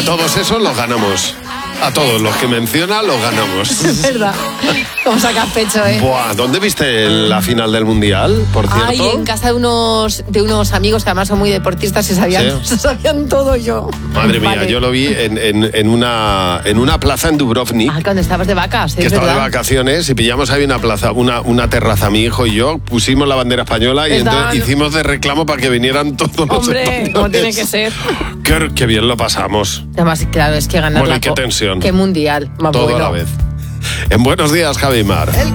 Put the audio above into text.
todos esos los ganamos. A todos los que menciona los ganamos. Es verdad. Como sacas pecho, ¿eh? Buah, ¿dónde viste la final del Mundial, por cierto? Ay, en casa de unos amigos que además son muy deportistas, se sabían todo yo. Madre mía, yo lo vi en una plaza en Dubrovnik. Ah, cuando estabas de vacas, que estaba de vacaciones y pillamos ahí una plaza, una terraza, mi hijo y yo, pusimos la bandera española y entonces hicimos de reclamo para que vinieran todos los españoles. Como tiene que ser. Qué bien lo pasamos. Además, claro, es que ganar Bueno, y qué tensión. Qué mundial. Más todo bueno. a la vez. En Buenos Días, Javi Mar.